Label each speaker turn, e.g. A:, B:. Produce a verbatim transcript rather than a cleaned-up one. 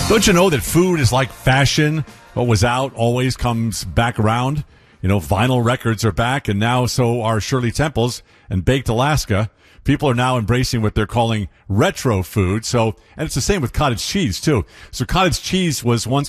A: Don't you know that food is like fashion? What was out always comes back around. You know, vinyl records are back, and now so are Shirley Temples and Baked Alaska. People are now embracing what they're calling retro food. So, and it's the same with cottage cheese, too. So cottage cheese was once